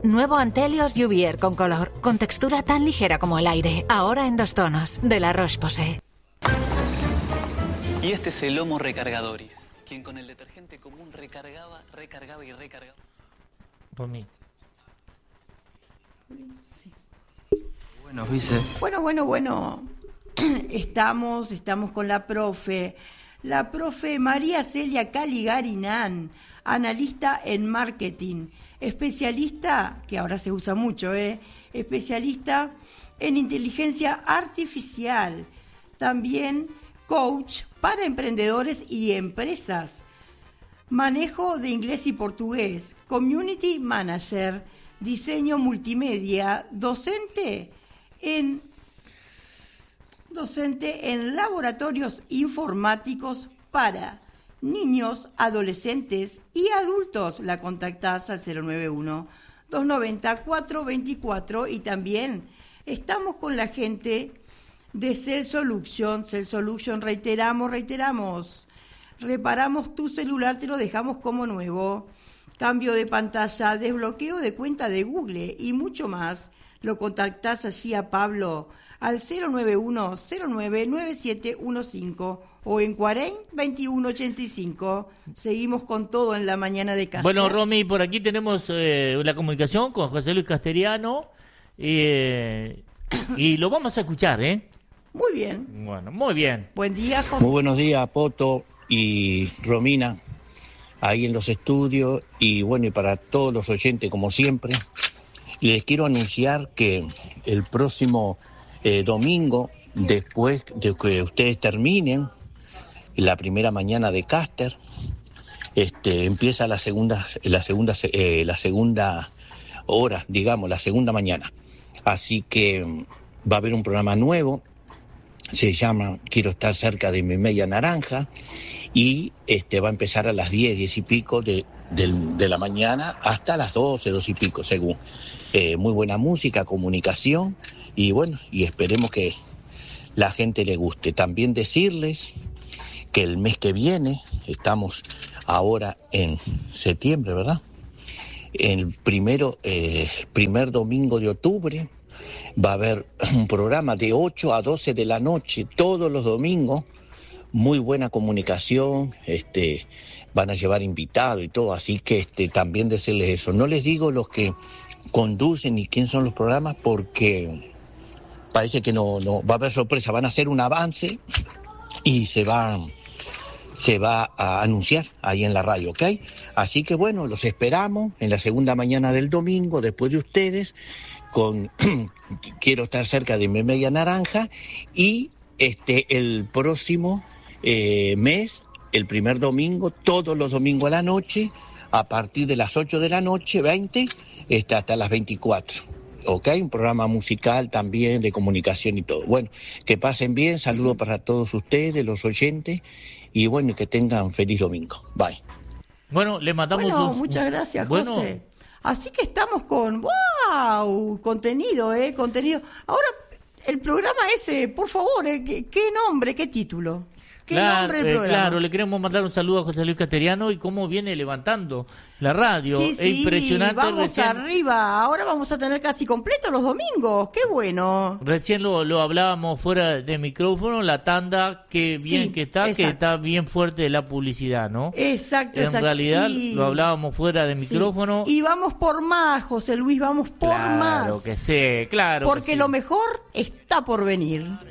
Nuevo Antelios Juvier con color, con textura tan ligera como el aire. Ahora en 2 tonos, de La Roche-Posay. Y este es el Omo Recargadoris, quien con el detergente común recargaba. Por mí. Sí. Bueno, vice. Bueno. Estamos con la profe María Celia Caligarinán, analista en marketing, especialista, que ahora se usa mucho, especialista en inteligencia artificial, también coach para emprendedores y empresas, manejo de inglés y portugués, community manager, diseño multimedia, docente en laboratorios informáticos para niños, adolescentes y adultos. La contactás al 091-290-424 y también estamos con la gente de Cell Solution. Cell Solution, reiteramos, reparamos tu celular, te lo dejamos como nuevo, cambio de pantalla, desbloqueo de cuenta de Google y mucho más. Lo contactás allí a Pablo al 091-099715 o en Cuarén 2185. Seguimos con todo en la mañana de Castellano. Bueno, Romy, por aquí tenemos la comunicación con José Luis Castellano y lo vamos a escuchar, ¿eh? Muy bien. Bueno, muy bien. Buen día, José. Muy buenos días, Poto y Romina, ahí en los estudios, y bueno, y para todos los oyentes, como siempre, les quiero anunciar que el próximo domingo, después de que ustedes terminen la primera mañana de Caster, empieza la segunda hora, digamos, la segunda mañana. Así que va a haber un programa nuevo, se llama Quiero estar cerca de mi media naranja, y va a empezar a las 10 y pico de la mañana hasta las 12 y pico, según. Muy buena música, comunicación, y bueno, y esperemos que la gente le guste. También decirles que el mes que viene, estamos ahora en septiembre, ¿verdad? El primer domingo de octubre va a haber un programa de 8 a 12 de la noche, todos los domingos, muy buena comunicación, van a llevar invitados y todo, así que también decirles eso. No les digo los que conducen y quién son los programas, porque parece que no va a haber sorpresa. Van a hacer un avance y se va a anunciar ahí en la radio, ¿ok? Así que bueno, los esperamos en la segunda mañana del domingo, después de ustedes, con Quiero estar cerca de mi media naranja, y el próximo mes, el primer domingo, todos los domingos a la noche, a partir de las 8 de la noche, 20, hasta las 24. ¿Ok? Un programa musical también, de comunicación y todo. Bueno, que pasen bien, saludos para todos ustedes, los oyentes, y bueno, que tengan feliz domingo. Bye. Bueno, le mandamos muchas gracias, José. Así que estamos con, ¡wow! Contenido. Ahora, el programa ese, por favor, ¿qué nombre, qué título? ¿Qué nombre del programa? Claro, le queremos mandar un saludo a José Luis Castellano y cómo viene levantando la radio. Sí, es impresionante. Vamos arriba. Ahora vamos a tener casi completo los domingos. ¡Qué bueno! Recién lo hablábamos fuera de micrófono, la tanda, que bien que está bien fuerte la publicidad, ¿no? Exacto. En realidad lo hablábamos fuera de micrófono. Y vamos por más, José Luis, vamos por más. Claro que sí, claro. Porque lo mejor está por venir.